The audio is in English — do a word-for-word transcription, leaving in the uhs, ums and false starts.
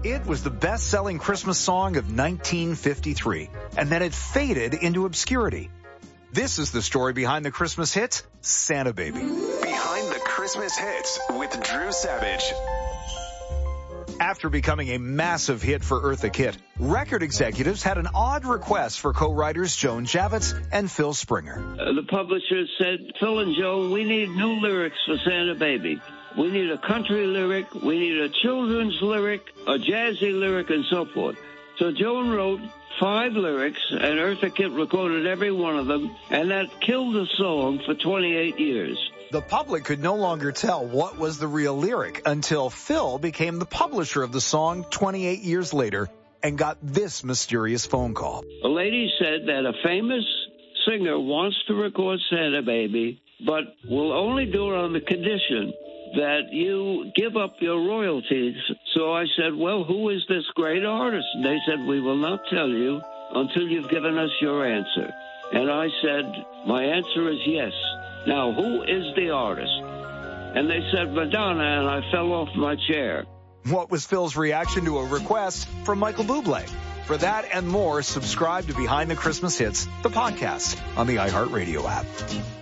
It was the best-selling Christmas song of nineteen fifty-three, and then it faded into obscurity. This is the story behind the Christmas hit, Santa Baby. Behind the Christmas hits with Drew Savage. After becoming a massive hit for Eartha Kitt, record executives had an odd request for co-writers Joan Javits and Phil Springer. Uh, the publisher said, Phil and Joan, we need new lyrics for Santa Baby. We need a country lyric, we need a children's lyric, a jazzy lyric, and so forth. So Joan wrote five lyrics, and Eartha Kitt recorded every one of them, and that killed the song for twenty-eight years. The public could no longer tell what was the real lyric until Phil became the publisher of the song twenty-eight years later and got this mysterious phone call. A lady said that a famous singer wants to record Santa Baby, but will only do it on the condition that you give up your royalties. So I said, well, who is this great artist? And they said, we will not tell you until you've given us your answer. And I said, my answer is yes. Now, who is the artist? And they said, Madonna, and I fell off my chair. What was Phil's reaction to a request from Michael Bublé? For that and more, subscribe to Behind the Christmas Hits, the podcast on the iHeartRadio app.